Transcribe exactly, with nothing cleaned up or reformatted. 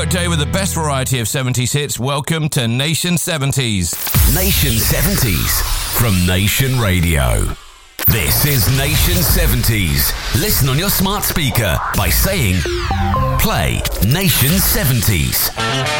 workday with the best variety of seventies hits. Welcome to Nation seventies. Nation seventies from Nation Radio. This is Nation seventies. Listen on your smart speaker by saying, play Nation seventies.